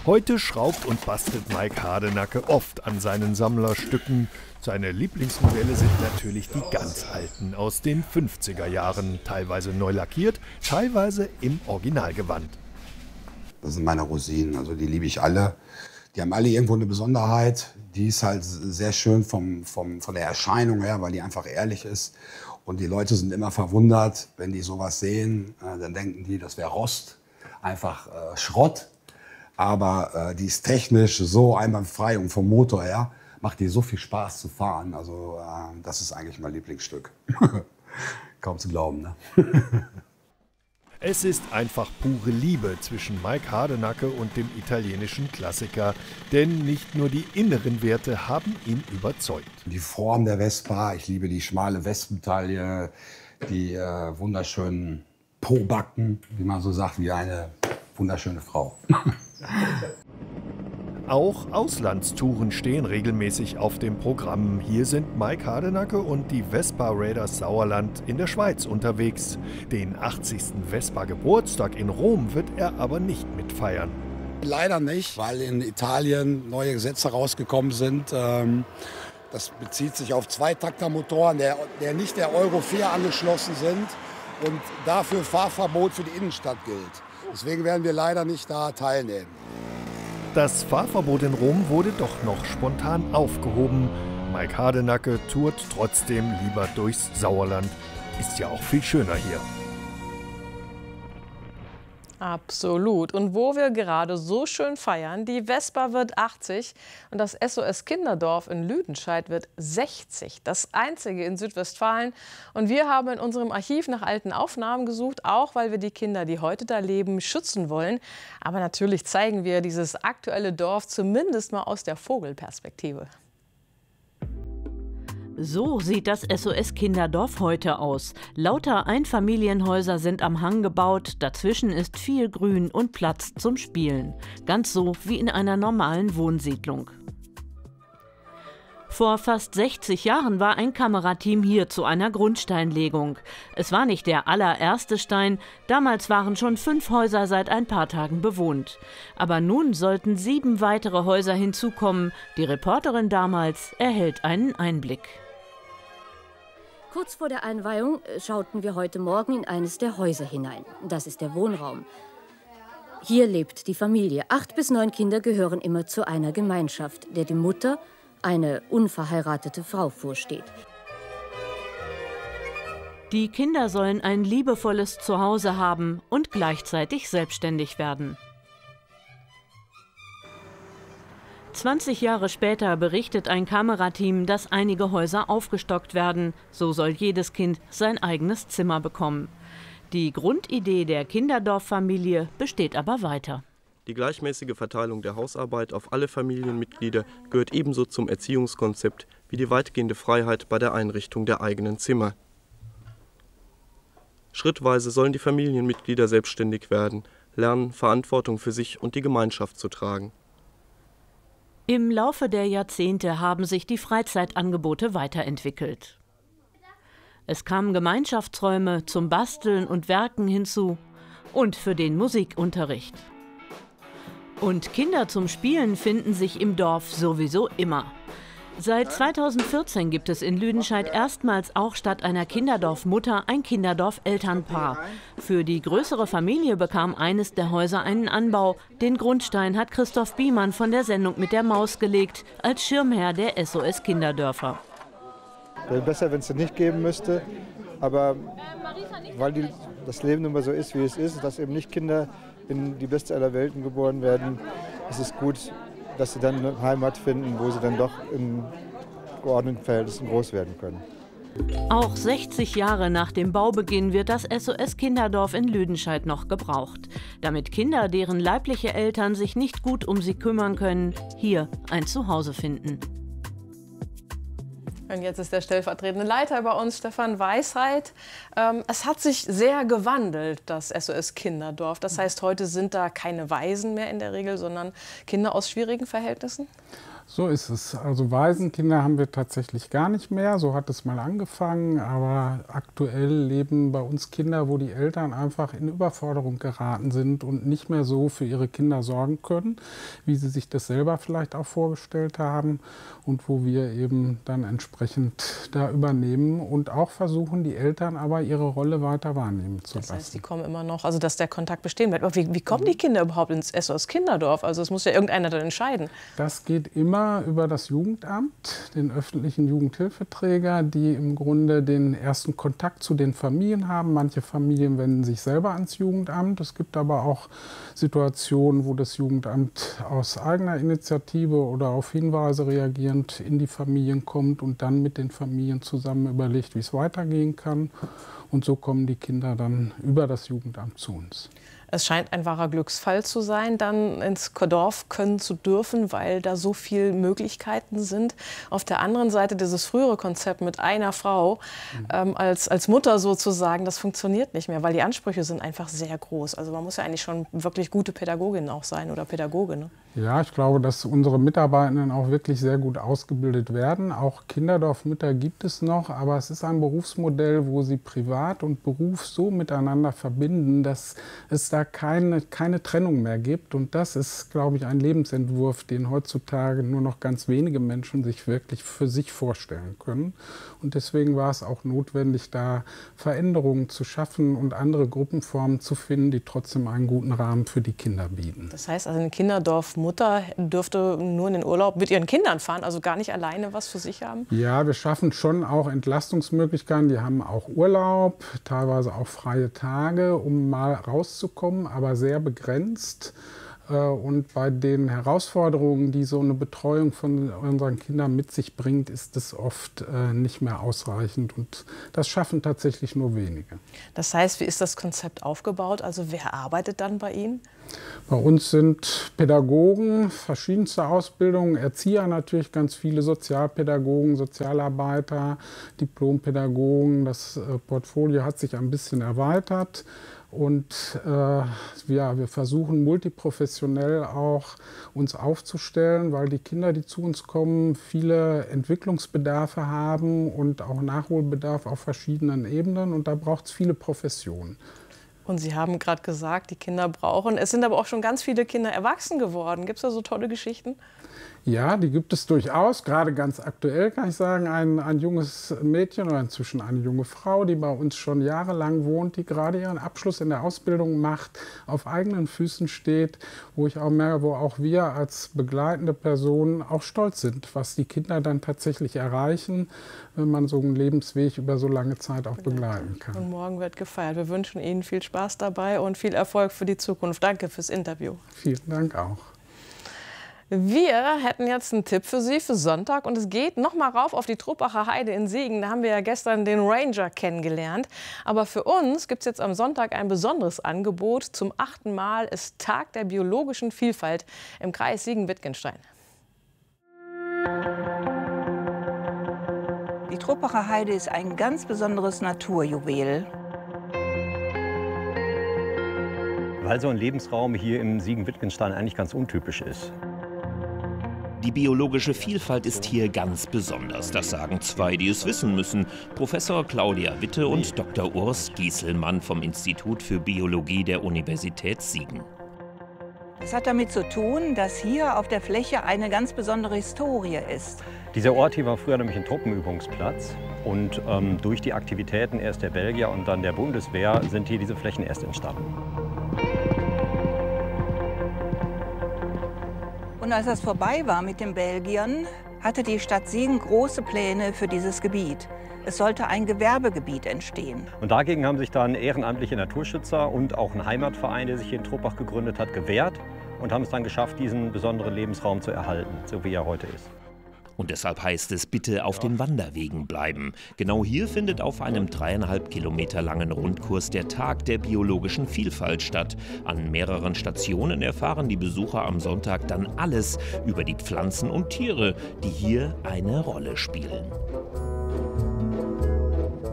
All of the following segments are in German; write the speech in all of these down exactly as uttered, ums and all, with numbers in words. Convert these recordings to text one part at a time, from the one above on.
Heute schraubt und bastelt Mike Hardenacke oft an seinen Sammlerstücken. Seine Lieblingsmodelle sind natürlich die ganz alten aus den fünfziger Jahren, teilweise neu lackiert, teilweise im Originalgewand. Das sind meine Rosinen, also die liebe ich alle. Die haben alle irgendwo eine Besonderheit. Die ist halt sehr schön vom, vom, von der Erscheinung her, weil die einfach ehrlich ist. Und die Leute sind immer verwundert, wenn die sowas sehen. Äh, dann denken die, das wäre Rost, einfach äh, Schrott. Aber äh, die ist technisch so einwandfrei und vom Motor her macht die so viel Spaß zu fahren. Also äh, das ist eigentlich mein Lieblingsstück. Kaum zu glauben, ne? Es ist einfach pure Liebe zwischen Mike Hardenacke und dem italienischen Klassiker. Denn nicht nur die inneren Werte haben ihn überzeugt. Die Form der Vespa, ich liebe die schmale Wespentaille, die äh, wunderschönen Pobacken, wie man so sagt, wie eine wunderschöne Frau. Auch Auslandstouren stehen regelmäßig auf dem Programm. Hier sind Mike Hardenacke und die Vespa Raiders Sauerland in der Schweiz unterwegs. Den achtzigsten Vespa-Geburtstag in Rom wird er aber nicht mitfeiern. Leider nicht, weil in Italien neue Gesetze rausgekommen sind. Das bezieht sich auf Zweitaktermotoren, der, der nicht der Euro vier angeschlossen sind und dafür Fahrverbot für die Innenstadt gilt. Deswegen werden wir leider nicht da teilnehmen. Das Fahrverbot in Rom wurde doch noch spontan aufgehoben. Mike Hardenacke tourt trotzdem lieber durchs Sauerland. Ist ja auch viel schöner hier. Absolut. Und wo wir gerade so schön feiern, die Vespa wird achtzig und das S O S Kinderdorf in Lüdenscheid wird sechzig. Das einzige in Südwestfalen. Und wir haben in unserem Archiv nach alten Aufnahmen gesucht, auch weil wir die Kinder, die heute da leben, schützen wollen. Aber natürlich zeigen wir dieses aktuelle Dorf zumindest mal aus der Vogelperspektive. So sieht das S O S Kinderdorf heute aus. Lauter Einfamilienhäuser sind am Hang gebaut, dazwischen ist viel Grün und Platz zum Spielen. Ganz so wie in einer normalen Wohnsiedlung. Vor fast sechzig Jahren war ein Kamerateam hier zu einer Grundsteinlegung. Es war nicht der allererste Stein, damals waren schon fünf Häuser seit ein paar Tagen bewohnt. Aber nun sollten sieben weitere Häuser hinzukommen. Die Reporterin damals erhält einen Einblick. Kurz vor der Einweihung schauten wir heute Morgen in eines der Häuser hinein. Das ist der Wohnraum. Hier lebt die Familie. Acht bis neun Kinder gehören immer zu einer Gemeinschaft, der die Mutter, eine unverheiratete Frau, vorsteht. Die Kinder sollen ein liebevolles Zuhause haben und gleichzeitig selbstständig werden. zwanzig Jahre später berichtet ein Kamerateam, dass einige Häuser aufgestockt werden. So soll jedes Kind sein eigenes Zimmer bekommen. Die Grundidee der Kinderdorffamilie besteht aber weiter. Die gleichmäßige Verteilung der Hausarbeit auf alle Familienmitglieder gehört ebenso zum Erziehungskonzept wie die weitgehende Freiheit bei der Einrichtung der eigenen Zimmer. Schrittweise sollen die Familienmitglieder selbstständig werden, lernen, Verantwortung für sich und die Gemeinschaft zu tragen. Im Laufe der Jahrzehnte haben sich die Freizeitangebote weiterentwickelt. Es kamen Gemeinschaftsräume zum Basteln und Werken hinzu und für den Musikunterricht. Und Kinder zum Spielen finden sich im Dorf sowieso immer. Seit zweitausendvierzehn gibt es in Lüdenscheid erstmals auch statt einer Kinderdorfmutter ein Kinderdorf-Elternpaar. Für die größere Familie bekam eines der Häuser einen Anbau. Den Grundstein hat Christoph Biemann von der Sendung mit der Maus gelegt, als Schirmherr der S O S Kinderdörfer. Wäre besser, wenn es das nicht geben müsste, aber weil die, das Leben nun mal so ist, wie es ist, dass eben nicht Kinder in die beste aller Welten geboren werden, ist es gut, dass sie dann eine Heimat finden, wo sie dann doch in geordneten Verhältnissen groß werden können. Auch sechzig Jahre nach dem Baubeginn wird das S O S Kinderdorf in Lüdenscheid noch gebraucht, damit Kinder, deren leibliche Eltern sich nicht gut um sie kümmern können, hier ein Zuhause finden. Und jetzt ist der stellvertretende Leiter bei uns, Stefan Weisheit. Ähm, es hat sich sehr gewandelt, das S O S Kinderdorf. Das heißt, heute sind da keine Waisen mehr in der Regel, sondern Kinder aus schwierigen Verhältnissen? So ist es. Also Waisenkinder haben wir tatsächlich gar nicht mehr. So hat es mal angefangen. Aber aktuell leben bei uns Kinder, wo die Eltern einfach in Überforderung geraten sind und nicht mehr so für ihre Kinder sorgen können, wie sie sich das selber vielleicht auch vorgestellt haben. Und wo wir eben dann entsprechend da übernehmen und auch versuchen, die Eltern aber ihre Rolle weiter wahrnehmen zu lassen. Das heißt, die kommen immer noch, also dass der Kontakt bestehen bleibt. Aber wie, wie kommen die Kinder überhaupt ins S O S Kinderdorf? Also das muss ja irgendeiner dann entscheiden. Das geht immer über das Jugendamt, den öffentlichen Jugendhilfeträger, die im Grunde den ersten Kontakt zu den Familien haben. Manche Familien wenden sich selber ans Jugendamt. Es gibt aber auch Situationen, wo das Jugendamt aus eigener Initiative oder auf Hinweise reagierend in die Familien kommt und dann mit den Familien zusammen überlegt, wie es weitergehen kann. Und so kommen die Kinder dann über das Jugendamt zu uns. Es scheint ein wahrer Glücksfall zu sein, dann ins Dorf können zu dürfen, weil da so viele Möglichkeiten sind. Auf der anderen Seite dieses frühere Konzept mit einer Frau mhm. ähm, als, als Mutter sozusagen, das funktioniert nicht mehr, weil die Ansprüche sind einfach sehr groß. Also man muss ja eigentlich schon wirklich gute Pädagogin auch sein oder Pädagoge. Ne? Ja, ich glaube, dass unsere Mitarbeitenden auch wirklich sehr gut ausgebildet werden. Auch Kinderdorfmütter gibt es noch, aber es ist ein Berufsmodell, wo sie Privat und Beruf so miteinander verbinden, dass es da keine, keine Trennung mehr gibt. Und das ist, glaube ich, ein Lebensentwurf, den heutzutage nur noch ganz wenige Menschen sich wirklich für sich vorstellen können. Und deswegen war es auch notwendig, da Veränderungen zu schaffen und andere Gruppenformen zu finden, die trotzdem einen guten Rahmen für die Kinder bieten. Das heißt, also eine Kinderdorfmutter dürfte nur in den Urlaub mit ihren Kindern fahren, also gar nicht alleine was für sich haben? Ja, wir schaffen schon auch Entlastungsmöglichkeiten. Die haben auch Urlaub, teilweise auch freie Tage, um mal rauszukommen, aber sehr begrenzt. Und bei den Herausforderungen, die so eine Betreuung von unseren Kindern mit sich bringt, ist es oft nicht mehr ausreichend. Und das schaffen tatsächlich nur wenige. Das heißt, wie ist das Konzept aufgebaut? Also wer arbeitet dann bei Ihnen? Bei uns sind Pädagogen, verschiedenste Ausbildungen, Erzieher natürlich, ganz viele Sozialpädagogen, Sozialarbeiter, Diplompädagogen. Das Portfolio hat sich ein bisschen erweitert. Und äh, ja, wir versuchen multiprofessionell auch uns aufzustellen, weil die Kinder, die zu uns kommen, viele Entwicklungsbedarfe haben und auch Nachholbedarf auf verschiedenen Ebenen. Und da braucht es viele Professionen. Und Sie haben gerade gesagt, die Kinder brauchen. Es sind aber auch schon ganz viele Kinder erwachsen geworden. Gibt es da so tolle Geschichten? Ja, die gibt es durchaus. Gerade ganz aktuell kann ich sagen, ein, ein junges Mädchen oder inzwischen eine junge Frau, die bei uns schon jahrelang wohnt, die gerade ihren Abschluss in der Ausbildung macht, auf eigenen Füßen steht, wo ich auch merke, wo auch wir als begleitende Personen auch stolz sind, was die Kinder dann tatsächlich erreichen, wenn man so einen Lebensweg über so lange Zeit auch begleiten kann. Und morgen wird gefeiert. Wir wünschen Ihnen viel Spaß dabei und viel Erfolg für die Zukunft. Danke fürs Interview. Vielen Dank auch. Wir hätten jetzt einen Tipp für Sie für Sonntag und es geht noch mal rauf auf die Truppacher Heide in Siegen. Da haben wir ja gestern den Ranger kennengelernt. Aber für uns gibt es jetzt am Sonntag ein besonderes Angebot. Zum achten Mal ist Tag der biologischen Vielfalt im Kreis Siegen-Wittgenstein. Die Truppacher Heide ist ein ganz besonderes Naturjuwel. Weil so ein Lebensraum hier im Siegen-Wittgenstein eigentlich ganz untypisch ist. Die biologische Vielfalt ist hier ganz besonders. Das sagen zwei, die es wissen müssen. Professor Claudia Witte und Doktor Urs Gieselmann vom Institut für Biologie der Universität Siegen. Es hat damit zu tun, dass hier auf der Fläche eine ganz besondere Historie ist. Dieser Ort hier war früher nämlich ein Truppenübungsplatz. Und ähm, durch die Aktivitäten erst der Belgier und dann der Bundeswehr sind hier diese Flächen erst entstanden. Und als das vorbei war mit den Belgiern, hatte die Stadt Siegen große Pläne für dieses Gebiet. Es sollte ein Gewerbegebiet entstehen. Und dagegen haben sich dann ehrenamtliche Naturschützer und auch ein Heimatverein, der sich hier in Truppach gegründet hat, gewehrt und haben es dann geschafft, diesen besonderen Lebensraum zu erhalten, so wie er heute ist. Und deshalb heißt es, bitte auf den Wanderwegen bleiben. Genau hier findet auf einem dreieinhalb Kilometer langen Rundkurs der Tag der biologischen Vielfalt statt. An mehreren Stationen erfahren die Besucher am Sonntag dann alles über die Pflanzen und Tiere, die hier eine Rolle spielen.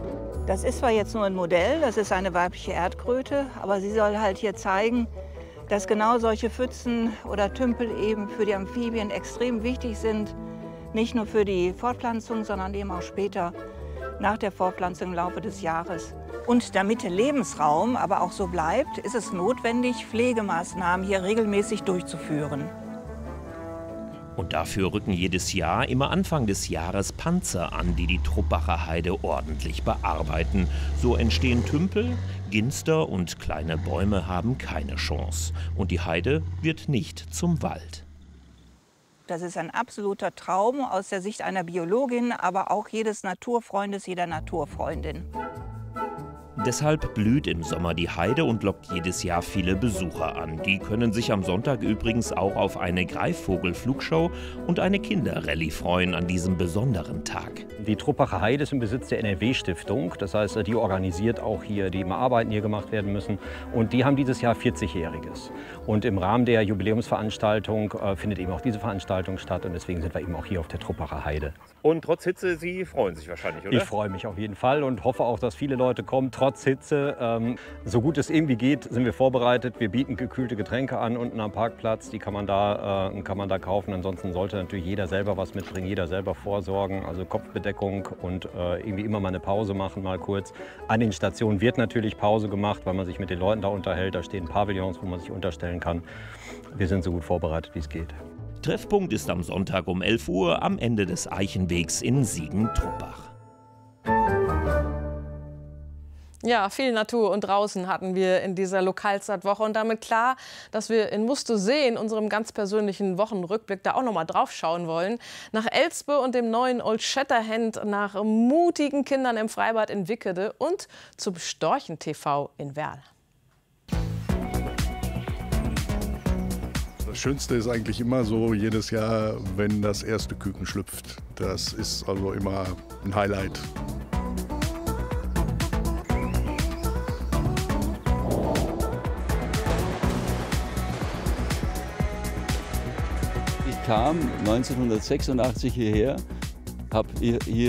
Das ist zwar jetzt nur ein Modell, das ist eine weibliche Erdkröte, aber sie soll halt hier zeigen, dass genau solche Pfützen oder Tümpel eben für die Amphibien extrem wichtig sind, nicht nur für die Fortpflanzung, sondern eben auch später nach der Fortpflanzung im Laufe des Jahres. Und damit der Lebensraum aber auch so bleibt, ist es notwendig, Pflegemaßnahmen hier regelmäßig durchzuführen. Und dafür rücken jedes Jahr immer Anfang des Jahres Panzer an, die die Truppacher Heide ordentlich bearbeiten. So entstehen Tümpel, Ginster und kleine Bäume haben keine Chance. Und die Heide wird nicht zum Wald. Das ist ein absoluter Traum aus der Sicht einer Biologin, aber auch jedes Naturfreundes, jeder Naturfreundin. Deshalb blüht im Sommer die Heide und lockt jedes Jahr viele Besucher an. Die können sich am Sonntag übrigens auch auf eine Greifvogelflugshow und eine Kinderrallye freuen an diesem besonderen Tag. Die Truppacher Heide ist im Besitz der N R W-Stiftung. Das heißt, die organisiert auch hier die Arbeiten, hier gemacht werden müssen. Und die haben dieses Jahr vierzigjähriges. Und im Rahmen der Jubiläumsveranstaltung äh, findet eben auch diese Veranstaltung statt. Und deswegen sind wir eben auch hier auf der Truppacher Heide. Und trotz Hitze, Sie freuen sich wahrscheinlich, oder? Ich freue mich auf jeden Fall und hoffe auch, dass viele Leute kommen. Trotz Hitze, ähm, so gut es irgendwie geht, sind wir vorbereitet. Wir bieten gekühlte Getränke an unten am Parkplatz. Die kann man da, äh, kann man da kaufen. Ansonsten sollte natürlich jeder selber was mitbringen, jeder selber vorsorgen. Also Kopfbedeckung und äh, irgendwie immer mal eine Pause machen, mal kurz. An den Stationen wird natürlich Pause gemacht, weil man sich mit den Leuten da unterhält. Da stehen Pavillons, wo man sich unterstellen kann. Wir sind so gut vorbereitet, wie es geht. Treffpunkt ist am Sonntag um elf Uhr am Ende des Eichenwegs in Siegen-Truppach. Ja, viel Natur und draußen hatten wir in dieser Lokalzeitwoche und damit klar, dass wir in Musst du sehen, unserem ganz persönlichen Wochenrückblick, da auch noch mal drauf schauen wollen. Nach Elspe und dem neuen Old Shatterhand, nach mutigen Kindern im Freibad in Wickede und zum Storchen-T V in Werl. Das Schönste ist eigentlich immer so jedes Jahr, wenn das erste Küken schlüpft. Das ist also immer ein Highlight. Ich kam neunzehnhundertsechsundachtzig hierher, habe hier